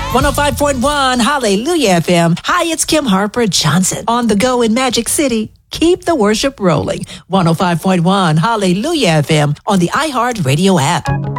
105.1 Hallelujah FM. Hi, it's Kim Harper Johnson on the go in Magic City. Keep the worship rolling. 105.1 Hallelujah FM on the iHeart Radio app.